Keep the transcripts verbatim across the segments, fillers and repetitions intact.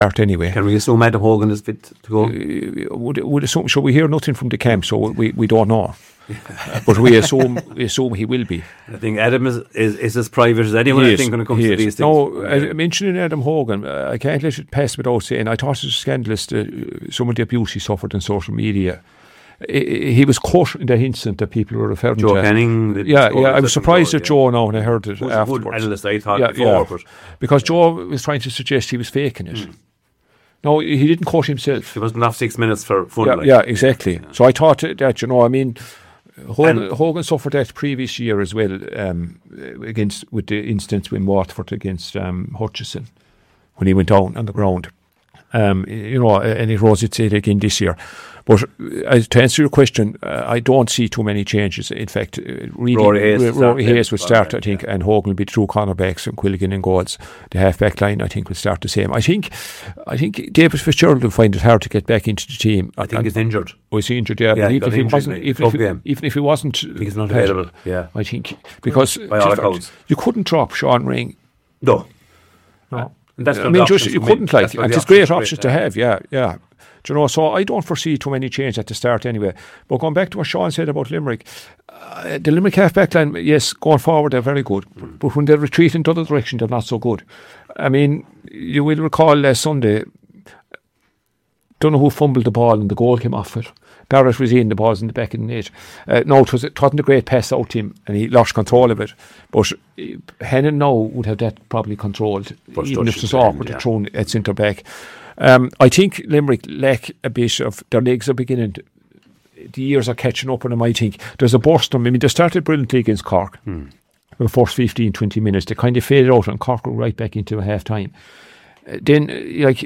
anyway. Can we assume Adam Hogan is fit to go? Uh, would, would assume, so we hear nothing from the camp, so we, we don't know. uh, but we assume we assume he will be. I think Adam is, is, is as private as anyone, he I think, when it comes to is. these things. No, uh, mentioning Adam Hogan, uh, I can't let it pass without saying, I thought it was scandalous, uh, some of the abuse he suffered on social media. He, he was caught in the incident that people were referring Joe to. Joe Canning. Yeah, yeah, I was surprised at yeah. Joe now when I heard it Who's afterwards. A good analyst, I thought, yeah, before. Yeah. But because Joe was trying to suggest he was faking it. Mm. No, he didn't quote himself. He wasn't off six minutes for fun. Yeah, like. yeah exactly. Yeah. So I thought that, you know, I mean, Hogan, Hogan suffered that previous year as well, um, against with the instance with Watford against um, Hutchison when he went down on the ground. Um, you know, and it rose its head again this year. But uh, to answer your question, uh, I don't see too many changes. In fact, uh, really, Rory Hayes, R- Rory Hayes will start, right, I think, yeah. and Hogan will be true cornerbacks and Quilligan and goals. The half-back line, I think, will start the same. I think I think David Fitzgerald will find it hard to get back into the team. I think and, he's injured. Was he injured? Yeah, yeah but even if he wasn't, even if, he, even if he wasn't, he's not available. Yeah, I think because by all accounts, you couldn't drop Sean Ring. No, no. Uh, that's I mean, just, you couldn't like, and it's great options to have. Yeah, yeah. Do you know, so I don't foresee too many changes at the start anyway. But going back to what Sean said about Limerick, uh, the Limerick half-back line, yes, going forward they're very good. Mm. But when they retreat in the other direction, they're not so good. I mean, you will recall last Sunday, don't know who fumbled the ball and the goal came off it. Barrett was in, the ball's in the back of the net. Uh, no, it, was, it wasn't a great pass out to him and he lost control of it. But uh, Hennon now would have that probably controlled, First even if it was awkward yeah. to throw at centre back. Um, I think Limerick lack a bit of, their legs are beginning, to, the years are catching up on them, I think. There's a burst on them. I mean, they started brilliantly against Cork. Hmm. For the first fifteen, twenty minutes. They kind of faded out and Cork were right back into a half time. Uh, then, uh, like,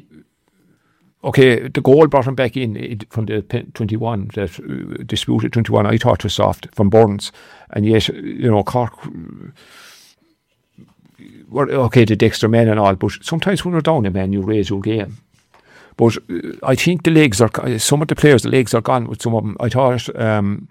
okay, the goal brought him back in it, from the twenty-one, that uh, disputed twenty-one, I thought was soft, from Burns. And yet, you know, Cork were, okay, the Dexter men and all, but sometimes when you're down a man, you raise your game. But uh, I think the legs are, some of the players, the legs are gone with some of them. I thought, um,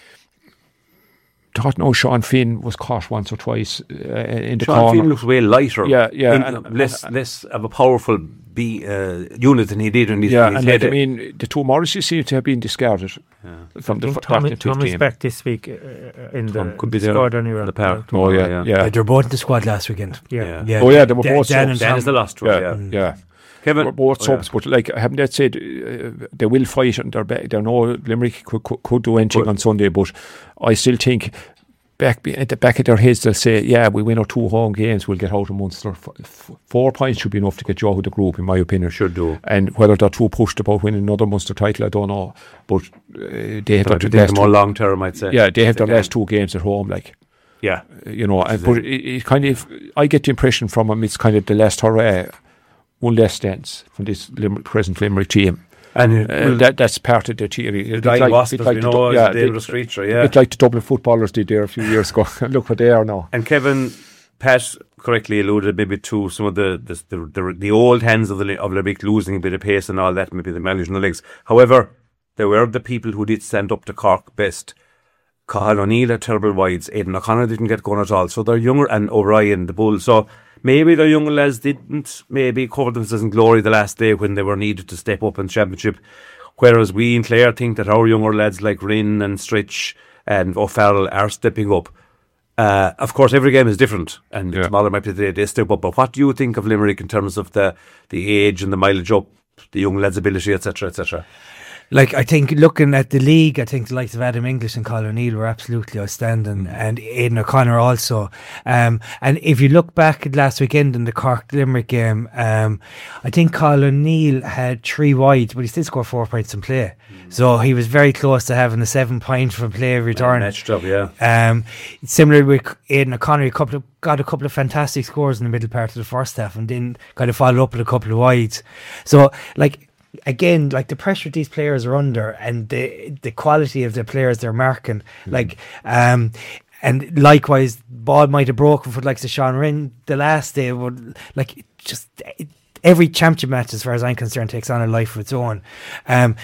thought no, Sean Finn was caught once or twice uh, in the Sean corner. Finn looks way lighter. Yeah, yeah. In, and, less, and, less of a powerful B uh, unit than he did when he's Yeah, his and head. like, I mean, the two Morrises seem to have been discarded yeah. from the Tommy, Tommy's game. back this week uh, in Tom the could be there squad anyway. the park. Oh, yeah, yeah. yeah. Uh, they're both in the squad last weekend. Yeah. Yeah. yeah. Oh, yeah, they were Dan, both Dan subs. and Dan is the last one. Yeah, Yeah, yeah. yeah. Kevin, We're both oh, subs, yeah. but like having that said, uh, they will fight and they're back. They know Limerick could, could, could do anything Good. on Sunday, but I still think back at the back of their heads they'll say, yeah, we win our two home games, we'll get out of Munster. F- f- four points should be enough to get you out of the group, in my opinion. Should do. And whether they're too pushed about winning another Munster title, I don't know. But uh, they have But their I think last more two, long term, I'd say. yeah, they have their They last can. two games at home, like. Yeah. You know, and, but it, it kind of, I get the impression from them it's kind of the last hurrah, one last dance from this Limerick, present Limerick team. And Uh, uh, that that's part of their theory. the It's dying like- wasp, it's as like we the know, Du- is yeah, David it- Streeter, yeah. It's like the Dublin footballers did there a few years ago. Look what they are now. And Kevin, Pat correctly alluded maybe to some of the the the, the, the old hands of the of Limerick losing a bit of pace and all that, maybe the mileage in the legs. However, there were the people who did stand up to Cork best. Cathal O'Neill had terrible wides. Aidan O'Connor didn't get going at all. So they're younger, and O'Brien, the bull. So maybe the younger lads didn't maybe cover themselves in glory the last day when they were needed to step up in championship. Whereas we in Clare think that our younger lads like Rinn and Stritch and O'Farrell are stepping up. Uh, of course, every game is different, and Yeah. tomorrow might be the day they step up. But what do you think of Limerick in terms of the the age and the mileage up, the young lads' ability, et cetera, et cetera? Like, I think looking at the league, I think the likes of Adam English and Colin O'Neill were absolutely outstanding, and Aidan O'Connor also. Um, and if you look back at last weekend in the Cork Limerick game, um, I think Colin O'Neill had three wides, but he still scored four points in play. Mm. So he was very close to having a seven point from play return. Matched up, yeah. Um, similarly with Aidan O'Connor, he couple of, got a couple of fantastic scores in the middle part of the first half, and then kind of followed up with a couple of wides. So, like, again, like the pressure these players are under and the the quality of the players they're marking, mm. like, um, and likewise, ball might have broken for like the Sean Rinn the last day, would like just every championship match, as far as I'm concerned, takes on a life of its own. Um,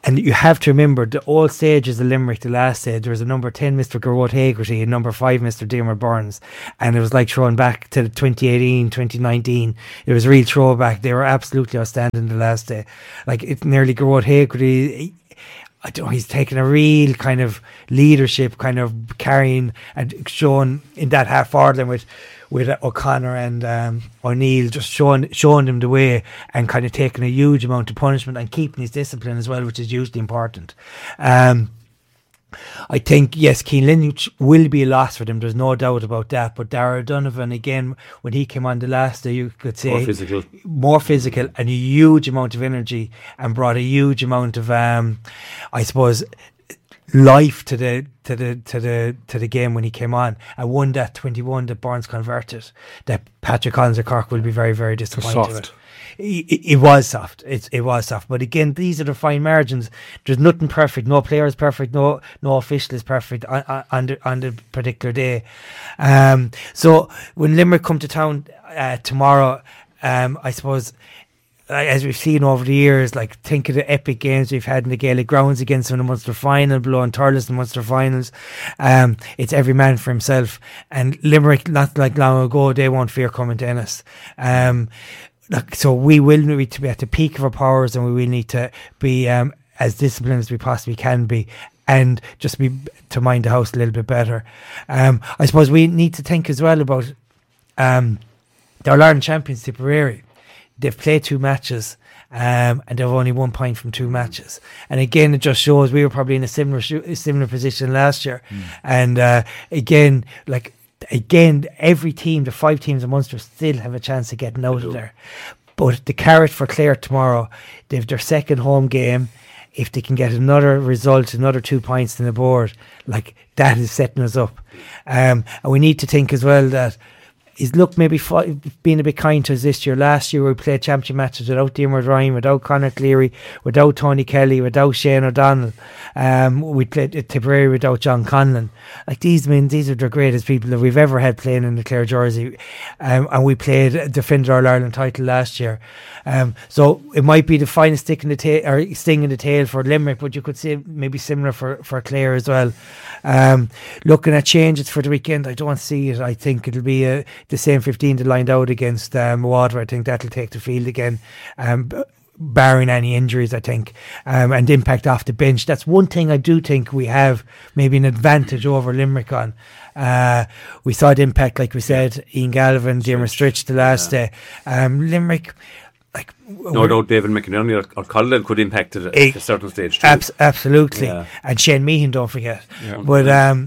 And you have to remember the old stages of Limerick, the last stage, there was a number ten, Mister Garrod Hagerty, and number five, Mister Diarmuid Burns. And it was like throwing back to twenty eighteen, twenty nineteen. It was a real throwback. They were absolutely outstanding the last day. Like, it's nearly Garrod Hagerty. I don't know, he's taken a real kind of leadership, kind of carrying and showing in that half forward line with with O'Connor and um, O'Neill, just showing showing him the way and kind of taking a huge amount of punishment and keeping his discipline as well, which is hugely important. Um, I think, yes, Cian will be a loss for them, there's no doubt about that, but Dara Donovan, again, when he came on the last day, you could say more physical, more physical and a huge amount of energy, and brought a huge amount of um, I suppose life to the to the to the to the game when he came on, and won that twenty-one that Burns converted, that Patrick Collins of Cork will be very, very disappointed soft. with. It, it, it was soft. It, it was soft. But again, these are the fine margins. There's nothing perfect. No player is perfect. No no official is perfect on, on, on, the, on the particular day. Um, so when Limerick come to town uh, tomorrow, um, I suppose, as we've seen over the years, like, think of the epic games we've had in the Gaelic grounds against them in the Munster final, blowing Thurles in the Munster finals. Um, it's every man for himself. And Limerick, not like long ago, they won't fear coming to Ennis. Um, like, so we will need to be at the peak of our powers, and we will need to be um, as disciplined as we possibly can be, and just be to mind the house a little bit better. Um, I suppose we need to think as well about um, the All-Ireland champions, Tipperary. They've played two matches, um, and they've only one point from two matches. And again, it just shows we were probably in a similar sh- similar position last year. Mm. And uh, again, like again, every team, the five teams in Munster, still have a chance of getting out of there. But the carrot for Clare tomorrow, they've their second home game. If they can get another result, another two points on the board, like, that is setting us up. Um, and we need to think as well that is look maybe fi- being a bit kind to us this year. Last year we played championship matches without Diarmuid Ryan, without Conor Cleary, without Tony Kelly, without Shane O'Donnell. Um, we played at Tipperary without John Conlon. Like, these men, these are the greatest people that we've ever had playing in the Clare jersey. Um, and we played defender All Ireland title last year. Um, so it might be the finest stick in the tail or sting in the tail for Limerick, but you could say maybe similar for, for Clare as well. Um, looking at changes for the weekend, I don't see it. I think it'll be a the same fifteen that lined out against um, Water. I think that'll take the field again, um, b- barring any injuries, I think, um, and impact off the bench. That's one thing I do think we have maybe an advantage over Limerick on. Uh, we saw the impact, like we said, Ian Galvin, Diarmuid Stritch the last day. Yeah. Um, Limerick, like, no doubt David McInerney or, or Colin could impact it at a, a certain stage too. Abs- absolutely. Yeah. And Shane Meehan, don't forget. Yeah. But um,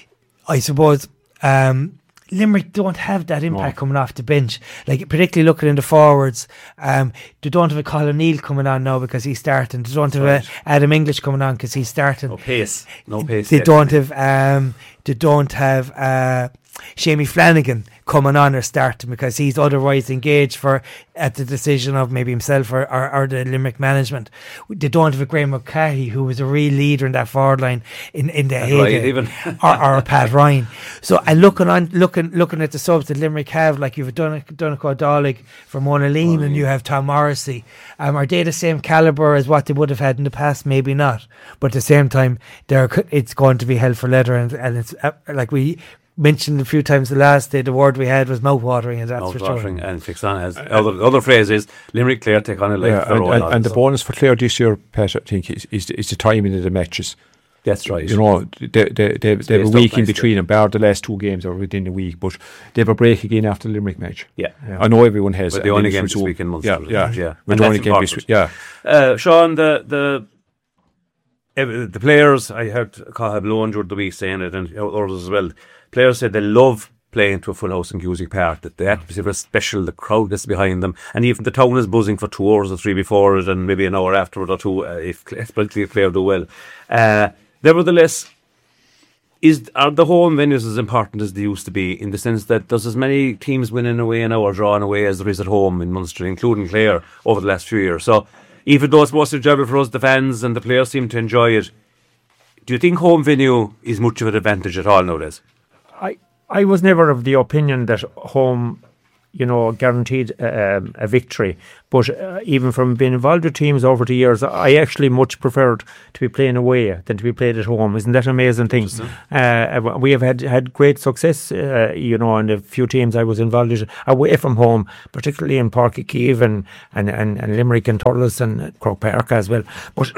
I suppose um, Limerick don't have that impact no. coming off the bench. Like, particularly looking in the forwards, um, they don't have a Colin Neal coming on now because he's starting. They don't have right. a Adam English coming on because he's starting. No pace. No pace. They yet. don't have. Um, they don't have. Uh, Shamie Flanagan coming on or starting because he's otherwise engaged for at the decision of maybe himself or, or, or the Limerick management. They don't have a Graham Mulcahy, who was a real leader in that forward line in, in the heyday, even or, or a Pat Ryan. So, and looking on looking looking at the subs that Limerick have, like, you've done Donegal Dálaigh for Mona Lean, oh, and yeah. you have Tom Morrissey. Um, are they the same calibre as what they would have had in the past? Maybe not, but at the same time, they're it's going to be hell for leather, and, and it's uh, like we mentioned a few times the last day, the word we had was mouth-watering, and that's mouth-watering, for sure. And fix on as uh, other other phrase is Limerick Clare take on it like yeah, their and, own. and, on, and the so. bonus for Clare this year, Pat, I think, is, is, is the timing of the matches. That's right. You know, they they they, they have a week in between them, bar the last two games are within the week, but they have a break again after the Limerick match. Yeah, yeah. I know everyone has. But the only game this week in Munster. Yeah, yeah, yeah. And the only game this week. Yeah. Uh, Sean, the the uh, the players, I heard Cathal Blow during the week saying it, and others as well. Players said they love playing to a full house in Cusack Park, that the atmosphere was special, the crowd that's behind them, and even the town is buzzing for two hours or three before it, and maybe an hour afterward or two, uh, if especially Clare do well. Uh, nevertheless, is are the home venues as important as they used to be, in the sense that there's as many teams winning away now or drawing away as there is at home in Munster, including Clare, over the last few years. So even though it's most enjoyable for us, the fans and the players seem to enjoy it, do you think home venue is much of an advantage at all nowadays? I I was never of the opinion that home you know, guaranteed uh, um, a victory. But uh, even from being involved with teams over the years, I actually much preferred to be playing away than to be played at home. Isn't that an amazing thing? Uh, we have had, had great success, uh, you know, in the few teams I was involved with away from home, particularly in Páirc Uí Chaoimh and, and, and, and Limerick and Thurles and Croke Park as well. But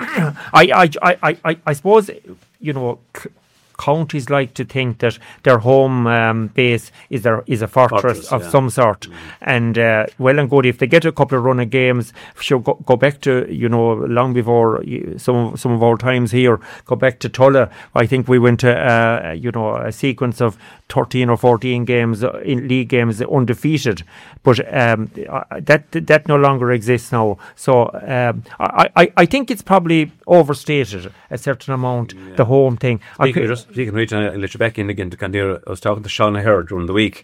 I, I, I, I, I suppose, you know, c- counties like to think that their home um, base is their is a fortress, fortress of yeah. some sort, mm. and uh, well and good if they get a couple of run of games. Sure, go, go back to, you know, long before some some of our times here. Go back to Tulla. I think we went to uh, you know a sequence of thirteen or fourteen games in league games undefeated, but um, that that no longer exists now. So um, I, I I think it's probably overstated a certain amount, yeah. the home thing. Speaking, just, speaking of which, I'll let you back in again to Candira. I was talking to Sean O'Hare during the week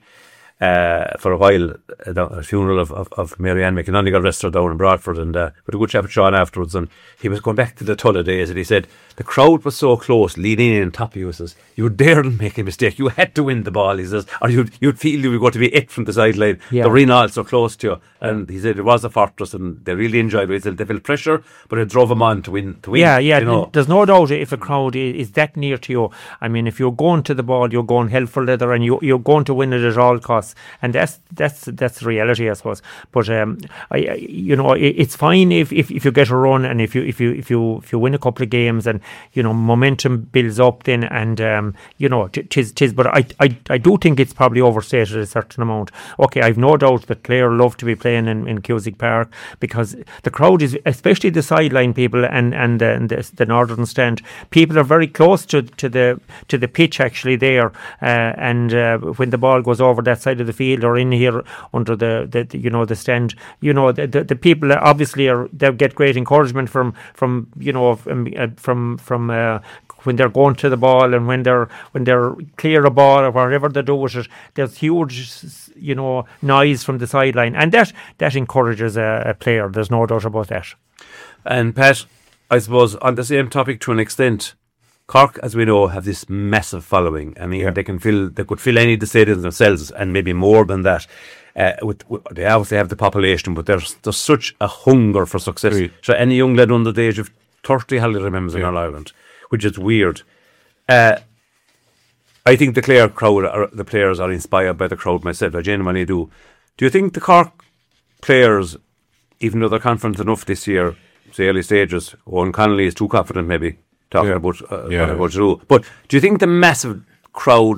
uh, for a while at a funeral of, of, of Mary Ann McInerney got arrested down in Bradford, and uh, with a good chat with Sean afterwards, and he was going back to the Tulla days, and he said the crowd was so close, leaning in on top of you. He says, you daren't make a mistake. You had to win the ball, he says, or you'd, you'd feel you were going to be it from the sideline. Yeah. The ring all so close to you. And he said it was a fortress, and they really enjoyed it. He said they felt pressure, but it drove them on to win. To win yeah, yeah. You know? There's no doubt if a crowd is that near to you. I mean, if you're going to the ball, you're going hell for leather, and you, you're going to win it at all costs. And that's that's that's the reality, I suppose. But um, I, you know, it, it's fine if, if, if you get a run, and if you if you if you if you win a couple of games, and you know momentum builds up, then and um, you know t- tis tis. But I, I I do think it's probably overstated a certain amount. Okay, I've no doubt that Clare love to be playing in, in Cusack Park, because the crowd is, especially the sideline people and and, uh, and the, the northern stand, people are very close to, to the to the pitch actually there, uh, and uh, when the ball goes over that side of the field or in here under the, the, the you know the stand, you know the, the, the people obviously are, they get great encouragement from from you know from from, from uh, when they're going to the ball, and when they're when they're clear a ball or whatever they do with it, there's huge, you know, noise from the sideline, and that that encourages a, a player. There's no doubt about that. And Pat, I suppose on the same topic to an extent, Cork, as we know, have this massive following. I mean, yeah. they can fill they could fill any of the stadiums themselves, and maybe more than that. Uh, with, with, they obviously have the population, but there's there's such a hunger for success. Really? So any young lad under the age of thirty hardly remembers yeah. in All Ireland, which is weird. Uh, I think the Clare crowd, are, the players are inspired by the crowd myself. I genuinely do. Do you think the Cork players, even though they're confident enough this year, say early stages, Owen Connolly is too confident maybe, talking yeah. about uh, yeah. what to do. But do you think the massive crowd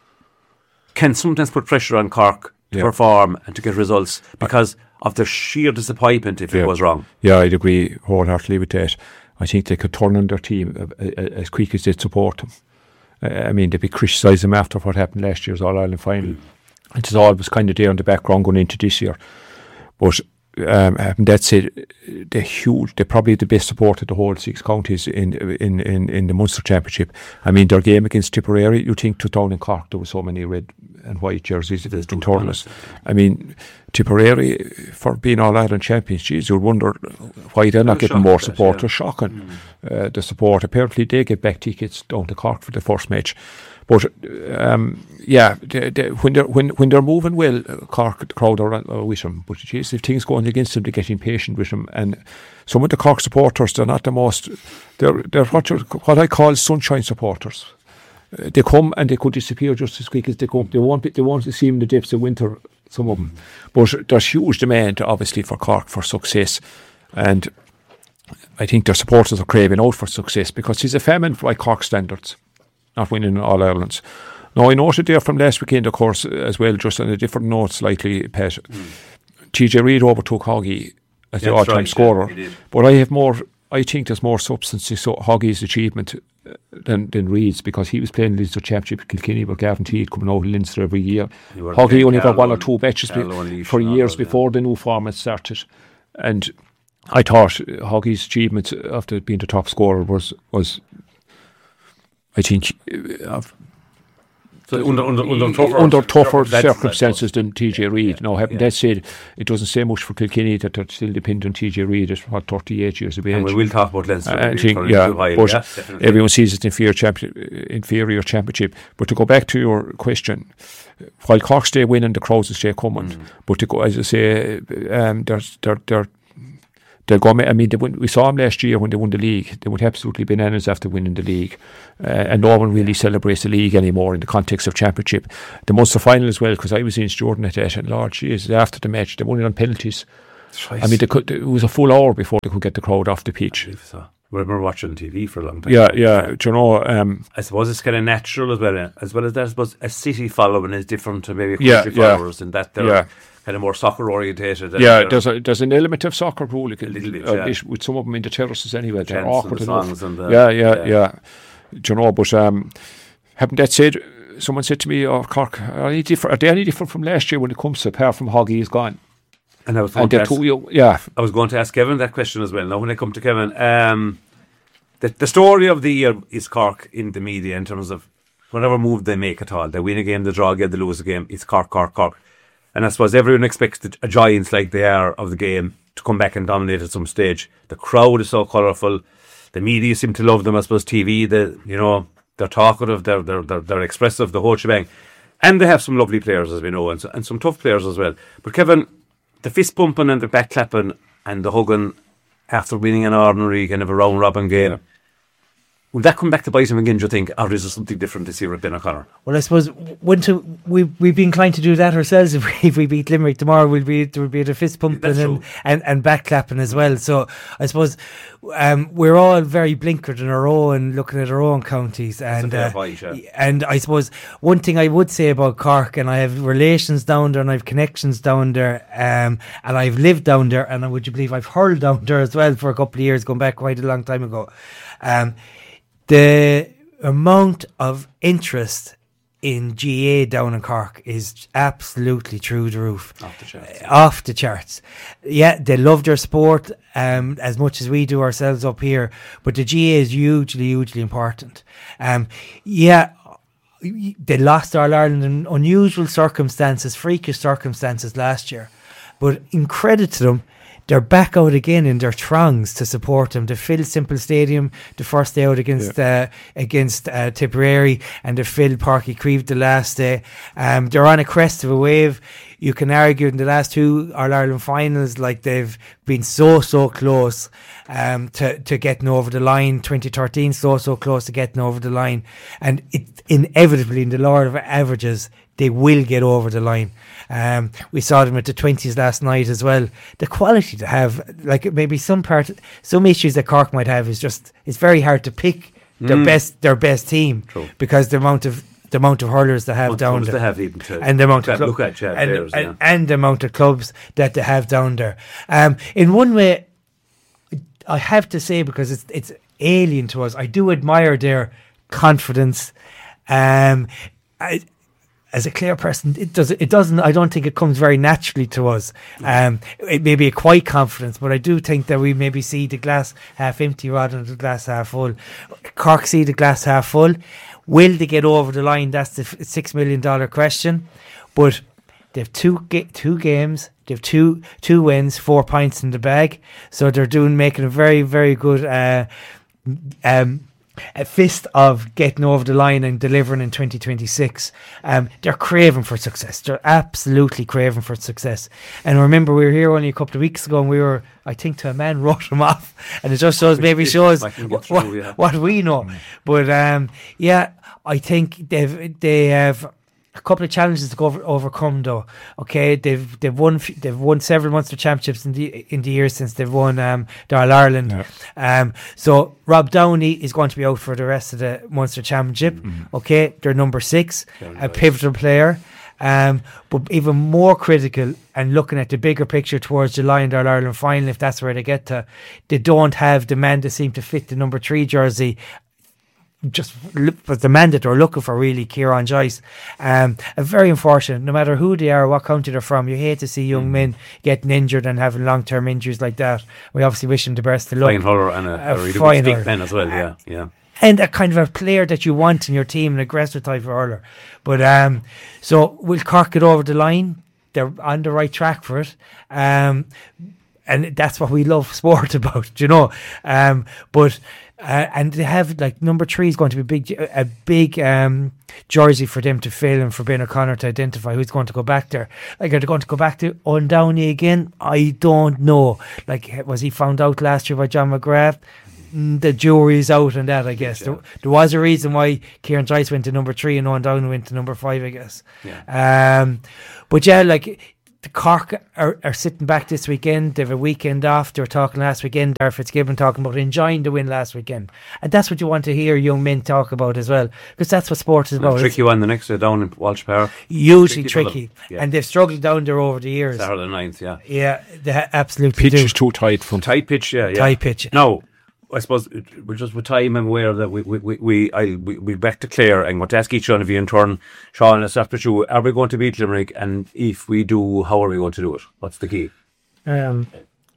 can sometimes put pressure on Cork to yeah. perform and to get results because of the sheer disappointment if yeah. it was wrong? Yeah, I'd agree wholeheartedly with that. I think they could turn on their team as quick as they'd support them. I mean, they'd be criticised them after what happened last year's All-Ireland final. Mm. It was always kind of there in the background going into this year. But um, that said, they're huge. They're probably the best support of the whole six counties in in, in, in the Munster Championship. I mean, their game against Tipperary, you think to down in Cork, there were so many red and white jerseys in Thurles. I mean, Tipperary, for being All-Ireland champions, geez, you'd wonder why they're not getting more support. They're shocking, mm. uh, the support. Apparently, they get back tickets down to Cork for the first match. But um, yeah, they, they, when they're when when they're moving well, Cork the crowd are, are with them. But geez, if things going against them, they get impatient with them. And some of the Cork supporters, they're not the most. They're they're what what I call sunshine supporters. Uh, they come and they could disappear just as quick as they come. They won't be, they won't see in the depths of winter. Some of them, but there's huge demand obviously for Cork for success, and I think their supporters are craving out for success because he's a famine by Cork standards. Not winning All Irelands. Now, I noted there from last weekend, of course, as well, just on a different note slightly, Pat. Mm. T J Reid overtook Hoggy as yeah, the all-time right, scorer. Yeah, but I have more, I think there's more substance to so Hoggy's achievement than, than Reid's, because he was playing Leinster Championship with Kilkenny, but Gavin Teed coming out of Leinster every year. Hoggy only got one or two matches be, for years that, before yeah. the new format started. And I thought Hoggy's achievement after being the top scorer was was I think uh, So under, under, under tougher, under tougher that's, circumstances that's than T J Reid. Now, having yeah. that said, it doesn't say much for Kilkenny that they're still dependent on T J Reid at what, thirty-eight years of age. And we will talk about Leinster. I think, yeah, high, but yeah, everyone sees it inferior, champion, inferior championship. But to go back to your question, while Cork stay winning, the crowds will stay coming. Mm. But to go, as I say, um, they're they're they're. They'll go, I mean, they won, we saw them last year when they won the league. They went absolutely bananas after winning the league. Uh, and no one really celebrates the league anymore in the context of championship. The Munster final as well, because I was in Jordan at that, and Lord, jeez, after the match, they won it on penalties. Right. I mean, they could, it was a full hour before they could get the crowd off the pitch. I so. We were watching T V for a long time. Yeah, yeah. Do you know? Um, I suppose it's kind of natural as well. As well as that, I suppose a city following is different to maybe a yeah, country yeah. followers in that they're yeah. kind of more soccer orientated. Yeah, there's a there's an element of soccer rule a little bit, uh, yeah. with some of them in the terraces anyway. The they're awkward and the enough. songs and the, yeah, yeah, yeah, yeah. Do you know? But um, having that said, someone said to me, "Oh, Cork, are they different? Are they any different from last year when it comes to apart from Hoggy is gone?" And I was going, and to, ask, you, yeah. I was going to ask Kevin that question as well. Now, when I come to Kevin, um, the the story of the year is Cork in the media in terms of whatever move they make at all. They win a game, they draw a game, they lose a game. It's Cork, Cork, Cork. And I suppose everyone expects the, a giants like they are of the game to come back and dominate at some stage. The crowd is so colourful. The media seem to love them. I suppose T V, the you know, they're talkative, they're they're they're, they're expressive, the whole shebang. And they have some lovely players, as we know, and, so, and some tough players as well. But Kevin, the fist pumping and the back clapping and the hugging after winning an ordinary kind of a round robin game. Yeah. Will that come back to bite him again, do you think? Or is there something different this year with Ben O'Connor? Well, I suppose to, we, we'd be inclined to do that ourselves. If we, if we beat Limerick tomorrow, we'll be, there will be a fist pumping and, and, and back clapping as well. So I suppose um, we're all very blinkered in our own, looking at our own counties. And uh, fight, yeah. and I suppose one thing I would say about Cork, and I have relations down there and I have connections down there, um, and I've lived down there, and would you believe I've hurled down there as well for a couple of years, going back quite a long time ago. Um, The amount of interest in G A down in Cork is absolutely through the roof. Off the charts. Uh, off the charts. Yeah, they love their sport um, as much as we do ourselves up here, but the G A is hugely, hugely important. Um, yeah, they lost All Ireland in unusual circumstances, freakish circumstances last year, but in credit to them, they're back out again in their throngs to support them. They filled Simple Stadium the first day out against yeah. uh, against uh, Tipperary, and they filled Páirc Uí Chaoimh the last day. Um, they're on a crest of a wave. You can argue in the last two All-Ireland finals, like they've been so, so close um, to, to getting over the line. twenty thirteen, so, so close to getting over the line. And it inevitably, in the law of averages, they will get over the line. Um, we saw them at the twenties last night as well. The quality to have, like maybe some part, some issues that Cork might have is just, it's very hard to pick their mm. best, their best team. True. Because the amount of the amount of hurlers they have what down there, they have even to and the amount of look at, yeah, and, players, and, yeah. and the amount of clubs that they have down there. Um, in one way, I have to say, because it's it's alien to us, I do admire their confidence. Um, I, As a Clare person, it does. It doesn't. I don't think it comes very naturally to us. Um, it may be a quiet confidence, but I do think that we maybe see the glass half empty rather than the glass half full. Cork see the glass half full. Will they get over the line? That's the f- six million dollar question. But they've two ga- two games. They've two two wins, four points in the bag. So they're doing making a very very good. Uh, um, A fist of getting over the line and delivering in twenty twenty-six. Um, they're craving for success. They're absolutely craving for success. And remember, we were here only a couple of weeks ago, and we were, I think, to a man wrote them off, and it just shows, maybe shows what, through, yeah. what we know. Mm. But um, yeah, I think they've they have a couple of challenges to go over, overcome, though. Okay, they've they've won they've won several Munster championships in the in the years since they've won um, the All Ireland. Yeah. Um, so Rob Downey is going to be out for the rest of the Munster Championship. Mm-hmm. Okay, they're number six, Very a nice. pivotal player. Um, but even more critical, and looking at the bigger picture towards July and the All Ireland final, if that's where they get to, they don't have the man that seem to fit the number three jersey. Just was the man that they're looking for, really, Kieran Joyce. Um, and very unfortunate, no matter who they are, what county they're from, you hate to see young mm. men getting injured and having long-term injuries like that. We obviously wish them the best of luck. Fine hurler and a, a really good stick pen as well, yeah, yeah. and a kind of a player that you want in your team, an aggressive type of hurler. But um, so we'll Cork it over the line. They're on the right track for it. Um, and that's what we love sport about, you know. Um, but uh, and they have, like, number three is going to be big, a big um, jersey for them to fill, and for Ben O'Connor to identify who's going to go back there. Like, are they going to go back to Owen Downey again? I don't know. Like, was he found out last year by John McGrath? Mm, the jury's out on that, I guess. Yeah. There, there was a reason why Kieran Trice went to number three and Owen Downey went to number five, I guess. Yeah. Um, but yeah, like, the Cork are, are sitting back this weekend. They have a weekend off. They were talking last weekend, Darragh Fitzgibbon talking about enjoying the win last weekend. And that's what you want to hear young men talk about as well, because that's what sport is about. A tricky one the next day down in Walsh Park. Hugely tricky. tricky. Yeah. And they've struggled down there over the years. Saturday ninth, yeah. Yeah, they ha- absolutely pitch do. is too tight. From tight pitch, yeah. yeah. Tight pitch. No. I suppose we're just with time and aware that we we we we I we we back to Clare and want to ask each one of you in turn, Sean, let's after you, are we going to beat Limerick, and if we do, how are we going to do it? What's the key? Um,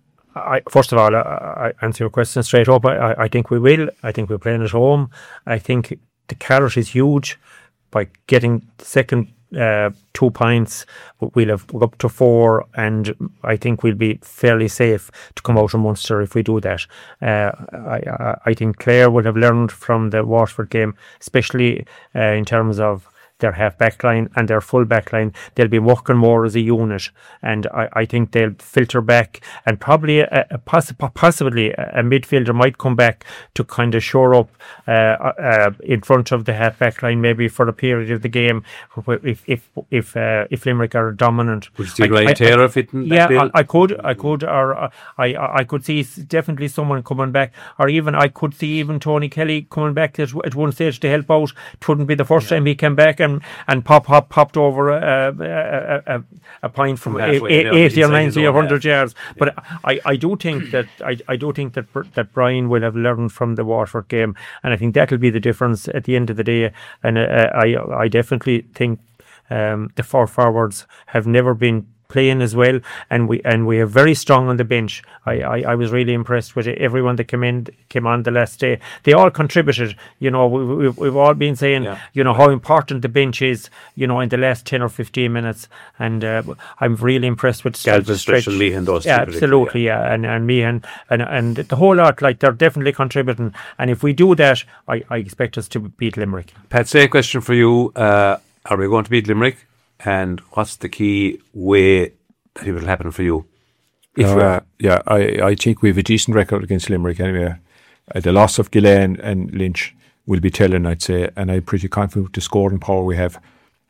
I, first of all, I, I answer your question straight up. I, I think we will. I think we're playing at home. I think the carrot is huge by getting the second uh, two points. We'll have up to four, and I think we'll be fairly safe to come out of Munster if we do that. Uh, I, I think Clare would have learned from the Waterford game, especially uh, in terms of their half back line and their full back line. They'll be working more as a unit, and I, I think they'll filter back, and probably a, a poss- possibly a midfielder might come back to kind of shore up uh, uh, in front of the half back line, maybe for a period of the game if if if uh, if Limerick are dominant. Would you see Ryan Taylor fitting? Yeah, I, I could, I could, or uh, I I could see definitely someone coming back, or even I could see even Tony Kelly coming back at, at one stage to help out. It wouldn't be the first yeah. time he came back. And, and pop pop popped over a, a, a, a point from, from halfway, eighty or ninety or one hundred yards. Yeah. But I, I do think that I, I do think that that Brian will have learned from the Waterford game, and I think that'll be the difference at the end of the day. And uh, I I definitely think um, the four forwards have never been playing as well, and we and we are very strong on the bench. I, I, I was really impressed with it. Everyone that came in came on the last day. They all contributed. You know, we, we've we've all been saying, yeah. you know, how important the bench is. You know, in the last ten or fifteen minutes, and uh, I'm really impressed with Galvin, Stretch, and Meehan. Those yeah, absolutely, yeah, yeah. and and Meehan and and the whole lot. Like, they're definitely contributing. And if we do that, I, I expect us to beat Limerick. Pat, say a question for you. Uh, are we going to beat Limerick? And what's the key way that it will happen for you? If uh, yeah, I, I think we have a decent record against Limerick anyway. Uh, the loss of Gillane and Lynch will be telling, I'd say, and I'm pretty confident with the scoring power we have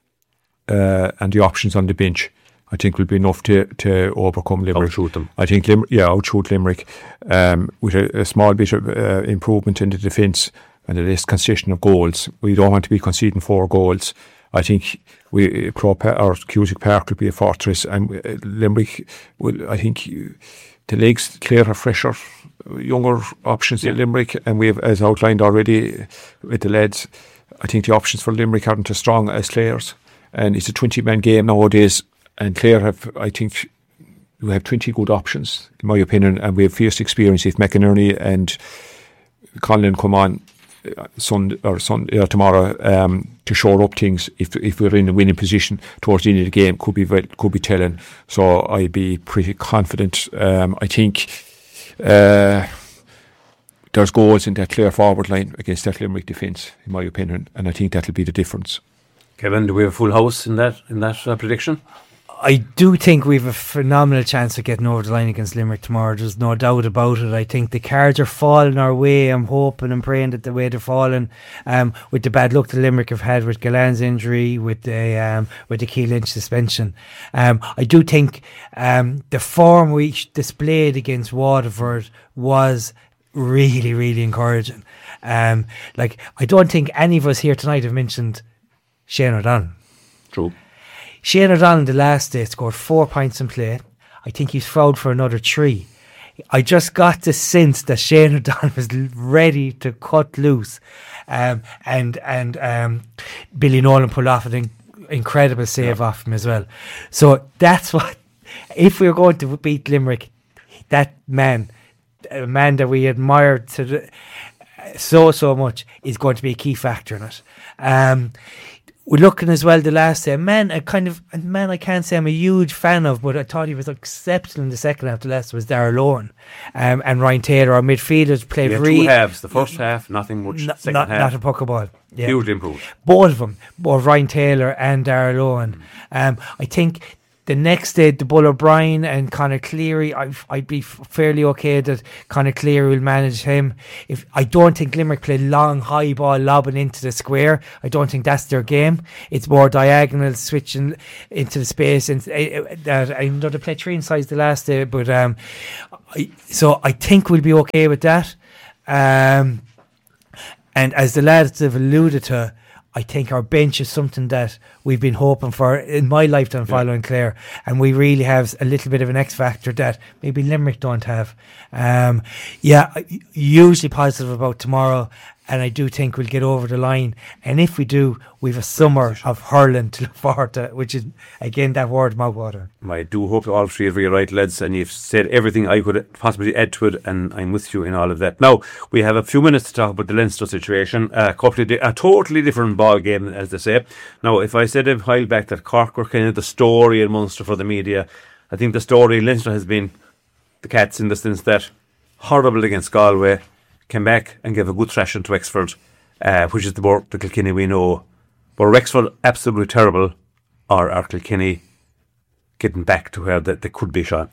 uh, and the options on the bench. I think will be enough to, to overcome Limerick. Outshoot them. I think Lim- yeah, outshoot Limerick um, with a, a small bit of uh, improvement in the defence and a less concession of goals. We don't want to be conceding four goals. I think we Crow Park or Cusack Park will be a fortress, and uh, Limerick will. I think uh, the legs clear are fresher, younger options yeah. in Limerick, and we have, as outlined already with the lads, I think the options for Limerick aren't as strong as Clare's, and it's a twenty-man game nowadays. And Clare have, I think, we have twenty good options, in my opinion, and we have fierce experience. If McInerney and Conlon come on Sunday or Sunday or tomorrow um, to shore up things, if if we're in a winning position towards the end of the game, could be could be telling. So I'd be pretty confident. Um, I think uh, there's goals in that Clare forward line against that Limerick defence, in my opinion, and I think that'll be the difference. Kevin, do we have a full house in that in that uh, prediction? I do think we have a phenomenal chance of getting over the line against Limerick tomorrow. There's no doubt about it. I think the cards are falling our way. I'm hoping and praying that the way they're falling, um, with the bad luck that Limerick have had with Galan's injury, with the um, with the Key Lynch suspension, um, I do think um, the form we displayed against Waterford was really, really encouraging. Um, like, I don't think any of us here tonight have mentioned Shane O'Donnell. True. Shane O'Donnell the last day scored four points in play. I think he's fouled for another three. I just got the sense that Shane O'Donnell was ready to cut loose, um, and and um, Billy Nolan pulled off an in- incredible save yeah. off him as well. So that's what, if we're going to beat Limerick, that man, a man that we admired to the, so, so much is going to be a key factor in it. Um, we're looking as well the last day. Man, I kind of, man, I can't say I'm a huge fan of, but I thought he was exceptional in the second half. The last was Darragh Lohan um, and Ryan Taylor. Our midfielders played yeah, really. Two halves. The first half, nothing much. N- second not, half, not a puck of ball. Yeah. Hugely improved. Both of them, both Ryan Taylor and Darragh Lohan. Mm. Um, I think. The next day, the Bull O'Brien and Conor Cleary, I'd, I'd be f- fairly okay that Conor Cleary will manage him. If I don't think Limerick play long, high ball lobbing into the square. I don't think that's their game. It's more diagonal, switching into the space. And uh, that I know they played three inside the last day, but um, I, so I think we'll be okay with that. Um, and as the lads have alluded to, I think our bench is something that we've been hoping for in my lifetime following yeah. Clare, and we really have a little bit of an X factor that maybe Limerick don't have. Um, yeah, hugely positive about tomorrow, and I do think we'll get over the line. And if we do, we've a summer of hurling to look forward to, which is, again, that word mouthwater. I do hope all three of you are right, lads, and you've said everything I could possibly add to it, and I'm with you in all of that. Now, we have a few minutes to talk about the Leinster situation, a, couple of di- a totally different ball game, as they say. Now, if I said a while back that Cork were kind of the story in Munster for the media, I think the story in Leinster has been the Cats, in the sense that horrible against Galway, came back and gave a good thrashing to Wexford, uh, which is the, board, the Kilkenny we know. But Wexford, absolutely terrible, or are Kilkenny getting back to where they, they could be, Sean?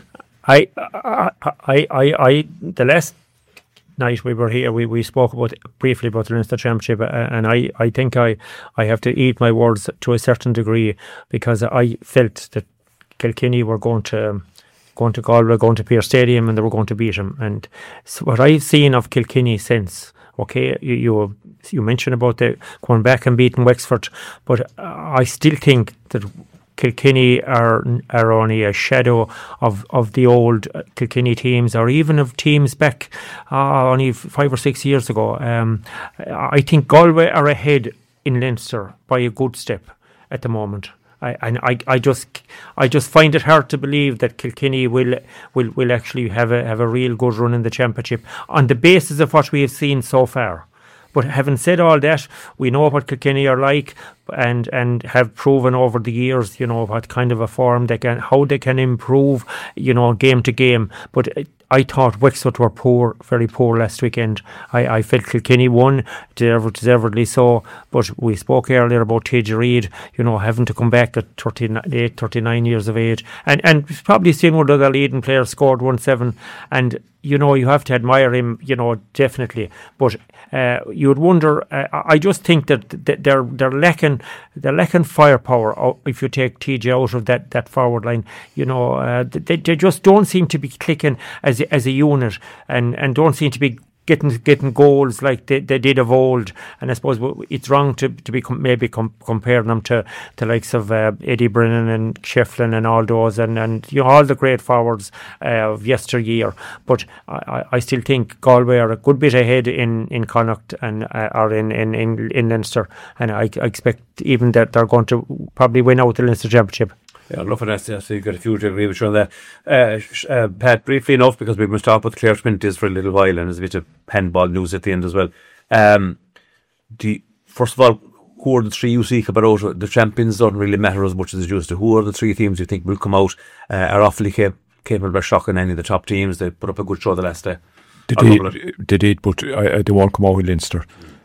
I, I, I, I, I, the last night we were here, we, we spoke about briefly about the Leinster Championship, uh, and I, I think I, I have to eat my words to a certain degree, because I felt that Kilkenny were going to going to Galway, going to Pearse Stadium, and they were going to beat him. And so what I've seen of Kilkenny since, okay, you you, you mentioned about the going back and beating Wexford, but uh, I still think that Kilkenny are are only a shadow of, of the old Kilkenny teams, or even of teams back uh, only five or six years ago. Um, I think Galway are ahead in Leinster by a good step at the moment. I, and I, I just, I just find it hard to believe that Kilkenny will, will, will actually have a have a real good run in the championship on the basis of what we have seen so far. But having said all that, we know what Kilkenny are like, and and have proven over the years, you know, what kind of a form they can, how they can improve, you know, game to game. But I thought Wexford were poor, very poor last weekend. I, I felt Kilkenny won, deserved, deservedly so. But we spoke earlier about T J Reid, you know, having to come back at thirty-eight, thirty-nine years of age, and and probably seen one of the leading players scored one seven, and you know, you have to admire him, you know, definitely. But uh, you would wonder. Uh, I just think that they're they're lacking they're lacking firepower. If you take T J out of that, that forward line, you know, uh, they they just don't seem to be clicking as a, as a unit, and, and don't seem to be getting getting goals like they, they did of old. And I suppose it's wrong to to be com- maybe com- comparing them to the likes of uh, Eddie Brennan and Shefflin and all those, and, and you know, all the great forwards uh, of yesteryear. But I, I still think Galway are a good bit ahead in, in Connacht and uh, are in, in, in, in Leinster, and I, I expect even that they're going to probably win out the Leinster Championship. Yeah, enough of that. So you've got a few to agree with you on that. Uh, uh, Pat, briefly enough, because we must talk about Clare Twenties for a little while, and there's a bit of handball news at the end as well. Um, do you, first of all, who are the three you see come out? The champions don't really matter as much as it used to. Who are the three teams you think will come out, uh, are awfully cap- capable of shocking any of the top teams? They put up a good show the last day. They did, they did, but I, I, they won't come out with Leinster.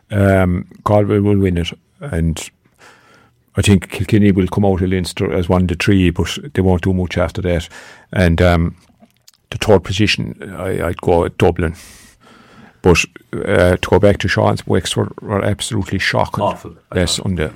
Um, Galway will win it, and I think Kilkenny will come out of Leinster as one of the three, but they won't do much after that. And um, the third position, I, I'd go at Dublin. But uh, to go back to Sean's, Wexford were absolutely shocking. Awful. Yes, on the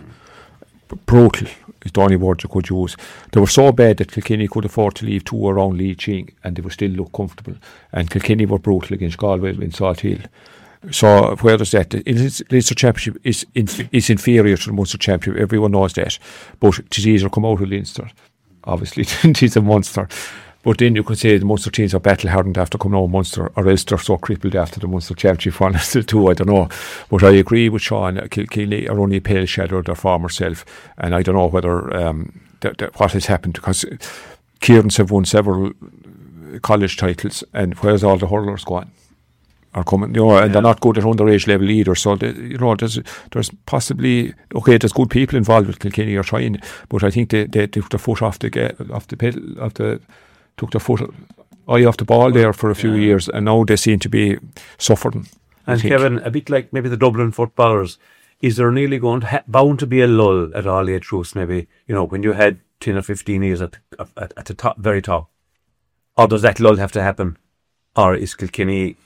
brutal is the only word you could use. They were so bad that Kilkenny could afford to leave two around Lee Ching, and they would still look comfortable. And Kilkenny were brutal against Galway in Salt Hill. So where does that? The Leinster Championship is inf- is inferior to the Munster Championship. Everyone knows that. But it's easier to come out of Leinster. Obviously, it is a Munster. But then you could say the Munster teams are battle hardened after coming out of Munster, or else they're so crippled after the Munster Championship one or two. I don't know. But I agree with Sean. Kilkenny are only a pale shadow of their former self, and I don't know whether um, that, that what has happened, because Kieran's have won several college titles, and where's all the hurlers gone? are coming, you know, and yeah. they're not good at underage level either. So, they, you know, there's there's possibly, okay, there's good people involved with Kilkenny are trying, but I think they, they took the foot off the off the pedal, off the took the foot eye off the ball there for a few yeah. years, and now they seem to be suffering. And Kevin, a bit like maybe the Dublin footballers, is there nearly going to ha- bound to be a lull at all age groups? Maybe, you know, when you had ten or fifteen years at at, at the top, very top, or does that lull have to happen, or is Kilkenny?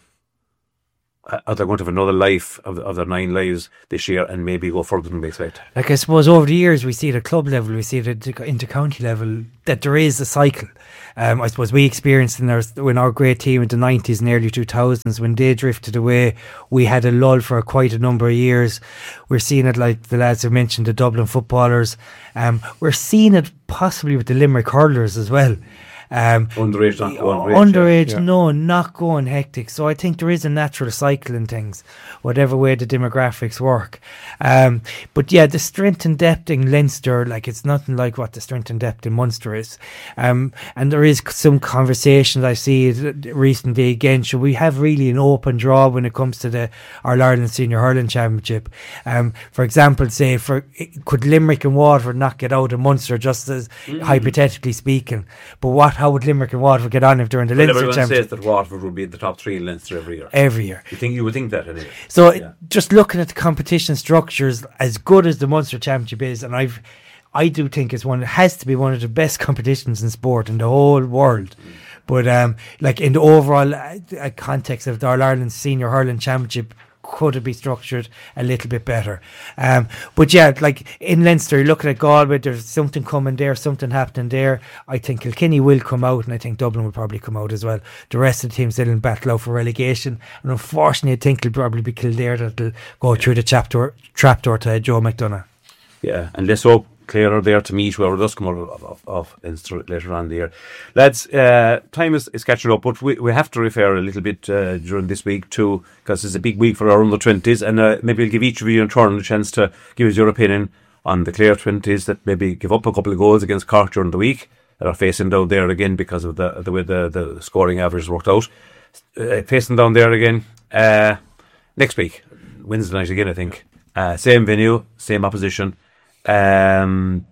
Are they going to have another life of, of their nine lives this year and maybe go further than we expect? Like, I suppose over the years we see at a club level, we see it at the inter-county level, that there is a cycle. Um, I suppose we experienced in our, when our great team in the nineties and early two thousands, when they drifted away, we had a lull for quite a number of years. We're seeing it, like the lads who mentioned, the Dublin footballers. Um, we're seeing it possibly with the Limerick hurlers as well. Um, underage, not going great, underage, yeah. no, not going hectic. So I think there is a natural cycle in things, whatever way the demographics work. Um, but yeah, the strength and depth in Leinster, like, it's nothing like what the strength and depth in Munster is. Um, and there is some conversations I see recently again. Should we have really an open draw when it comes to the All-Ireland Senior Hurling Championship? Um, for example, say, for could Limerick and Waterford not get out of Munster, just as mm. hypothetically speaking? But what? How would Limerick and Waterford get on if they're in the well, Leinster Championship? Everyone says that Waterford would be in the top three in Leinster every year. Every year. You think you would think that anyway? So yeah. just looking at the competition structures, as good as the Munster Championship is, and I've, I do think it's one. It has to be one of the best competitions in sport in the whole world. Mm. But um, like in the overall uh, context of the All-Ireland Senior Hurling Championship, could it be structured a little bit better? Um, but yeah, like in Leinster, you're looking at Galway, there's something coming there, something happening there. I think Kilkenny will come out, and I think Dublin will probably come out as well. The rest of the teams still in battle out for relegation, and unfortunately I think it'll probably be Kildare that'll go through the trapdoor, trapdoor to Joe McDonagh. Yeah, and let's hope Clare are there to meet whoever does come out of, of, of Leinster later on in the year. Lads, uh, time is, is catching up, but we, we have to refer a little bit uh, during this week too, because it's a big week for our under twenties, and uh, maybe we'll give each of you in turn a chance to give us your opinion on the Clare twenties that maybe give up a couple of goals against Cork during the week, that are facing down there again because of the, the way the, the scoring average worked out. Uh, facing down there again uh, next week, Wednesday night again, I think. Uh, same venue, same opposition. Um,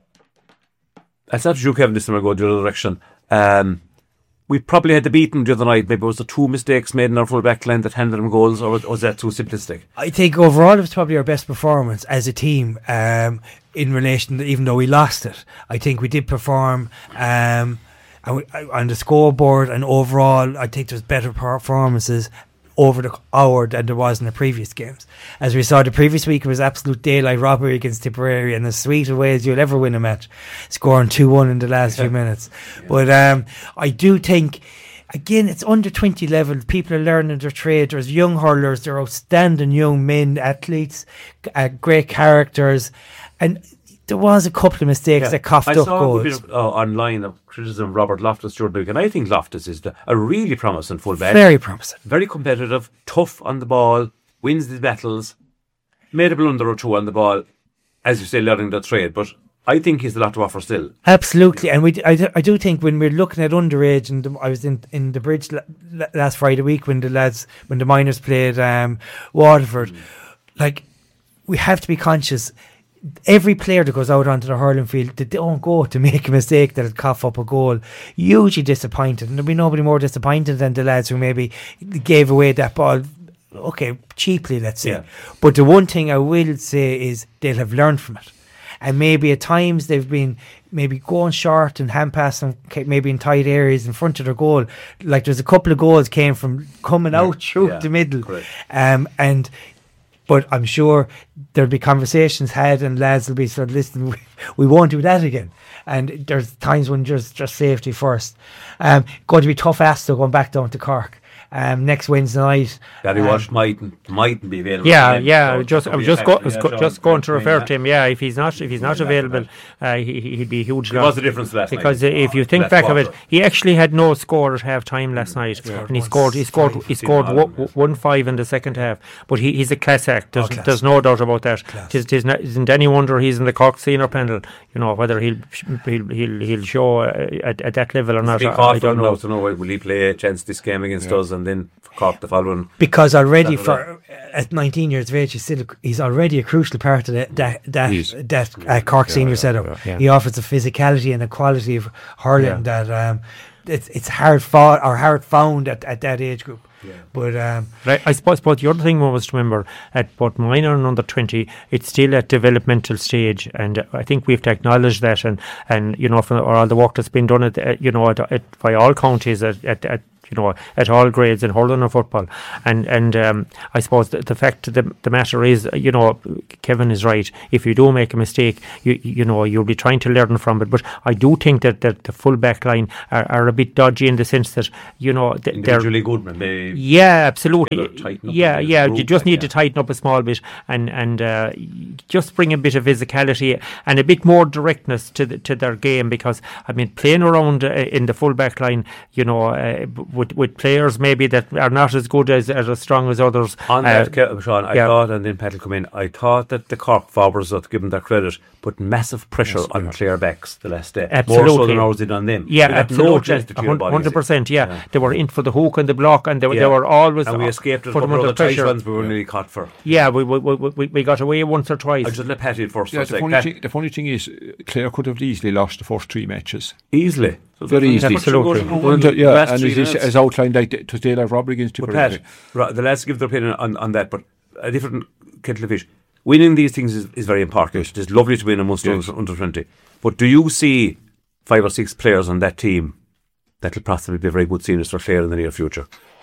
it's not true, Kevin, this time I go the other direction. Um, we probably had the beaten the other night. Maybe it was the two mistakes made in our full back line that handed them goals, or was that too simplistic? I think overall it was probably our best performance as a team, um, in relation to, even though we lost it. I think we did perform um, and we, on the scoreboard, and overall I think there's better performances over the hour than there was in the previous games. As we saw the previous week, it was absolute daylight robbery against Tipperary, and as sweet a way as you'll ever win a match, scoring two one in the last few minutes. Yeah. But um, I do think, again, it's under twenty level. People are learning their trade. There's young hurlers, there are outstanding young men, athletes, uh, great characters, and there was a couple of mistakes yeah. that coughed I up saw goals. a bit of, uh, online of criticism of Robert Loftus during the week, and I think Loftus is the, a really promising fullback. Very promising. Very competitive, tough on the ball, wins the battles, made a blunder or two on the ball, as you say, learning the trade, but I think he's a lot to offer still. Absolutely, and we, I, I do think when we're looking at underage, and the, I was in, in the bridge la, la, last Friday week when the lads, when the minors played um, Waterford, mm. like, we have to be conscious. Every player that goes out onto the hurling field, they don't go to make a mistake that'll cough up a goal. Hugely disappointed, and there'll be nobody more disappointed than the lads who maybe gave away that ball, okay, cheaply, let's say. Yeah. But the one thing I will say is they'll have learned from it, and maybe at times they've been maybe going short and hand passing, maybe in tight areas in front of their goal. Like, there's a couple of goals came from coming yeah. out through yeah. the middle, um, and. But I'm sure there'll be conversations had, and lads will be sort of listening. We, we won't do that again. And there's times when just just safety first. Um, going to be tough ass though, going back down to Cork. Um, next Wednesday night. Gary um, Walsh mightn't mightn't be available. Yeah, him, yeah. so just I was just go, go, just going to refer to him. Yeah, if he's not if he's not available, uh, he he'd be a huge loss. What's the difference last because night? Because if you think last back quarter. of it, he actually had no score at half time last mm. night, yeah. and he scored he scored he scored one, one five in the second half. But he, he's a class act. There's, oh, class. there's no doubt about that. Tis, tis not, isn't any wonder he's in the Cork senior panel. You know, whether he'll he'll he'll, he'll show uh, at, at that level or not. I, I don't know. To know will he play a chance this game against yeah. us? And and then Cork the following. Because already for at nineteen years of age, he's still he's already a crucial part of the, that that that uh, Cork yeah, senior yeah, setup. Yeah, yeah. He offers a physicality and a quality of hurling yeah. that um, it's it's hard fought or hard found at, at that age group. Yeah. But um, right, I suppose but the other thing one was to remember at both minor and under twenty, it's still at developmental stage, and I think we have to acknowledge that, and, and you know, for all the work that's been done at, at you know at, at, by all counties at, at, at you know, at all grades in hurling and football. And and um, I suppose the, the fact of the, the matter is, you know, Kevin is right. If you do make a mistake, you you know, you'll be trying to learn from it. But I do think that, that the full back line are, are a bit dodgy in the sense that, you know, th- individually good, man. They yeah, absolutely. Yeah, yeah. You just need yeah. to tighten up a small bit and and uh, just bring a bit of physicality and a bit more directness to the, to their game, because I mean, playing around uh, in the full back line, you know. Uh, With, with players maybe that are not as good as, as as strong as others. On uh, that, Sean, I yeah. thought, and then Pat will come in, I thought that the Cork forwards, to give them their credit, put massive pressure yes, on yeah. Clare backs the last day. Absolutely. More so than ours did on them. Yeah, they absolutely. No one hundred percent, yeah. yeah. They were in for the hook and the block, and they, yeah. they were always... And we escaped it from the tight ones we were nearly caught for. Yeah, we, we, we, we got away once or twice. I just let Pat in first. Yeah, the, funny thing, the funny thing is, Clare could have easily lost the first three matches. Easily. So very easily. Absolutely. Well, yeah, and as, as outlined, like, it was daylight robbery against Tipperary. Right, the lads give their opinion on, on that, but a different kettle of fish. Winning these things is, is very important. Yes. It's lovely to win amongst yes. under twenty. But do you see five or six players on that team that will possibly be very good seniors for Clare in the near future?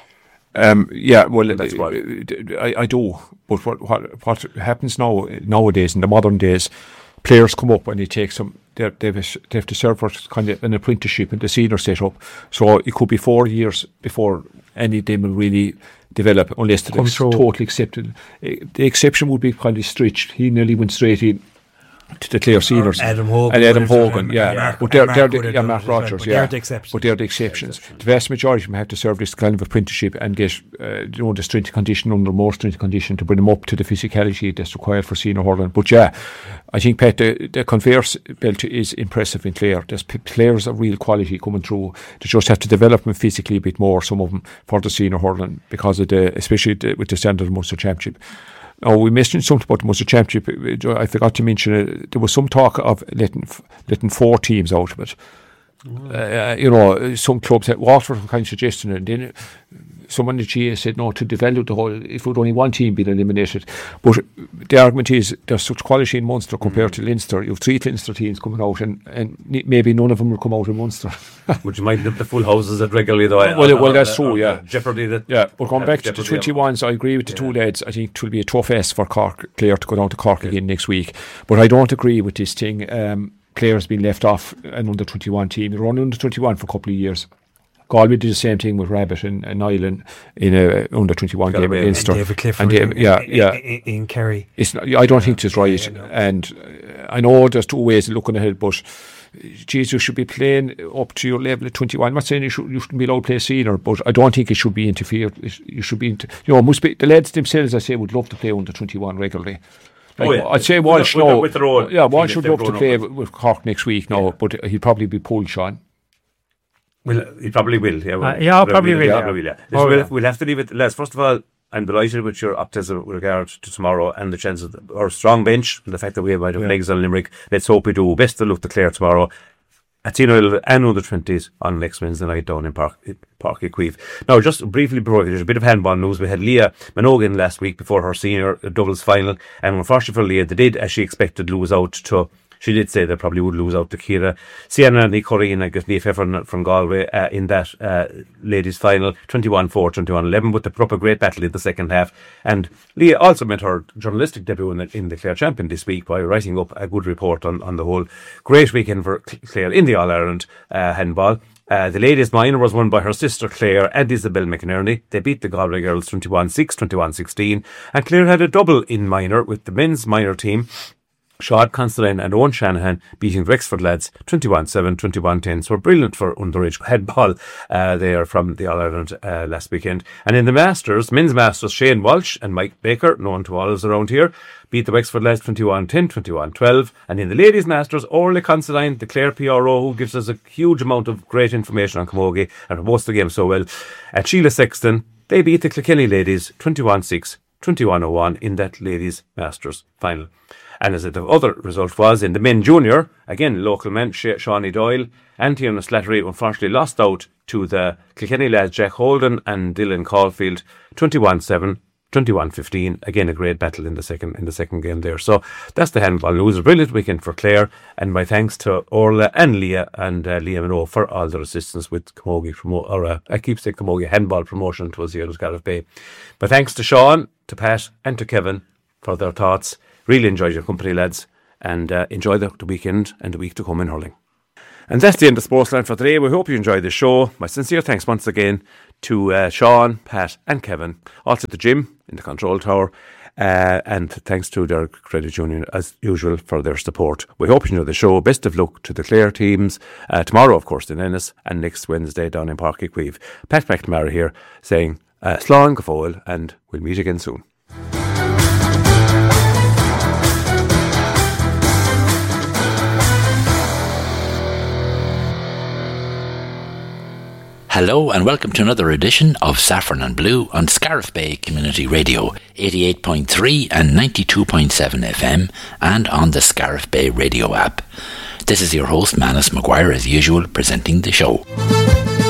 Um, yeah, well, that's uh, I, I do. But what, what what happens now nowadays in the modern days, players come up and they take some. They they have to serve for kind of an apprenticeship in the senior setup. So it could be four years before any of them will really develop, unless they're ex- totally accepted. The exception would be kind of Stritch. He nearly went straight in to the Clare seniors. Adam Hogan. And Adam Hogan, yeah. Mark, but they're, they're, Mark the, yeah, Mark Rogers, but yeah. They're the exceptions. But they're the exceptions. The vast majority of them have to serve this kind of apprenticeship and get, uh, you know, the strength and condition, under more strength and condition to bring them up to the physicality that's required for senior hurling. But yeah, I think, Pat, the, the conveyor belt is impressive in Clare. There's p- players of real quality coming through. They just have to develop them physically a bit more, some of them, for the senior hurling, because of the, especially the, with the standard Munster Championship. Oh, we mentioned something about the Munster Championship. I forgot to mention it. There was some talk of letting letting four teams out of it. Mm. Uh, you know, some clubs had Waterford were kind of suggesting it, and then someone in the G A said no, to devalue the whole, if would only one team being eliminated. But the argument is there's such quality in Munster compared mm. to Leinster. You have three Leinster teams coming out, and, and maybe none of them will come out in Munster. Would you mind the full houses at regularly though? Well, on, well that's on, true, on, yeah. Jeopardy that. Yeah, but going back to the twenty-ones, I agree with the yeah. two lads. I think it will be a tough ask for Cork, Clare to go down to Cork yeah. again next week. But I don't agree with this thing. Um, Clare's been left off an under twenty-one team. They were on under twenty-one for a couple of years. Galway did the same thing with Rabbit and, and Ireland in a under twenty-one game against and David Clifford and David, yeah, in, yeah. in, in Kerry. It's not, I don't think it's right, yeah, no. and uh, I know there's two ways of looking ahead, but geez, you should be playing up to your level at twenty-one. I'm not saying you, should, you shouldn't be allowed to play senior, but I don't think it should be interfered. You should be, inter- you know, must be the lads themselves. I say would love to play under twenty-one regularly. Like, oh, yeah. I'd say Walsh, with, no, with the road, yeah, Walsh would love to play with, with Cork next week, no, yeah. but he'd probably be pulled, Sean. Well, he probably will. Yeah, well, uh, yeah probably will. Yeah. Yeah. Will, yeah. Oh, we'll, yeah. we'll have to leave it. Les, first of all, I'm delighted with your optimism with regard to tomorrow and the chances of our strong bench and the fact that we have yeah. legs on Limerick. Let's hope we do. Best of luck to Clare tomorrow at Senior and under twenties on next Wednesday night down in Park Park Equive. Now, just briefly before there's a bit of handball news. We had Leah Minogan last week before her senior doubles final, and unfortunately for Leah, they did, as she expected, lose out to. She did say they probably would lose out to Ciara Sienna and Corrine and I guess Niamh Efron from Galway uh, in that uh, ladies' final, twenty-one four, twenty-one eleven, but they put up a great battle in the second half. And Leah also made her journalistic debut in the, in the Clare Champion this week by writing up a good report on, on the whole great weekend for Clare in the All-Ireland uh, handball. Uh, the ladies' minor was won by her sister Claire and Isabel McInerney. They beat the Galway girls twenty-one six, twenty-one sixteen, and Clare had a double in minor with the men's minor team. Sean Considine and Owen Shanahan beating the Wexford lads twenty-one seven, twenty-one ten. So brilliant for underage headball uh, there from the All-Ireland uh, last weekend. And in the Masters, men's Masters, Shane Walsh and Mike Baker, known to all of us around here, beat the Wexford lads twenty-one ten, twenty-one twelve. And in the ladies' Masters, Orly Considine, the Clare P R O, who gives us a huge amount of great information on Camogie and promotes the game so well, and Sheila Sexton, they beat the Kilkenny ladies twenty-one six, twenty-one oh one in that ladies' Masters final. And as the other result was in the men junior, again, local men, Shawnee Doyle and Tiernan Slattery unfortunately lost out to the Kilkenny lads, Jack Holden and Dylan Caulfield, twenty-one seven, twenty-one fifteen. Again, a great battle in the second in the second game there. So that's the handball news. A brilliant weekend for Clare, and my thanks to Orla and Leah and uh, Liam and O for all their assistance with Camogie promo or uh, I keep saying Camogie handball promotion to us here at Scariff Bay. But thanks to Sean, to Pat, and to Kevin for their thoughts. Really enjoyed your company, lads, and uh, enjoy the, the weekend and the week to come in hurling. And that's the end of Sportsline for today. We hope you enjoyed the show. My sincere thanks once again to uh, Sean, Pat and Kevin, also to Jim in the control tower, uh, and thanks to their credit union as usual for their support. We hope you enjoy the show. Best of luck to the Clare teams uh, tomorrow, of course, in Ennis, and next Wednesday down in Páirc Uí Chaoimh. Pat McNamara here saying uh, Slán go fóill, and we'll meet again soon. Hello and welcome to another edition of Saffron and Blue on Scariff Bay Community Radio, eighty-eight point three and ninety-two point seven F M, and on the Scariff Bay Radio app. This is your host, Manus Maguire, as usual, presenting the show.